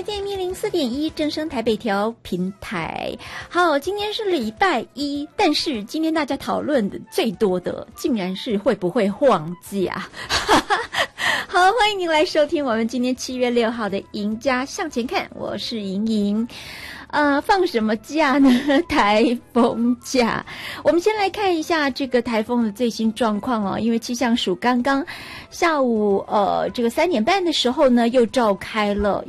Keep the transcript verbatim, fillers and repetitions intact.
M 一零四点一正声台北调平台。好，今天是礼拜一，但是今天大家讨论的最多的竟然是会不会放假。好，欢迎您来收听我们今天七月六号的赢家向前看，我是莹莹。呃，放什么假呢？台风假。我们先来看一下这个台风的最新状况哦。因为气象署刚刚下午呃这个三点半的时候呢，又召开了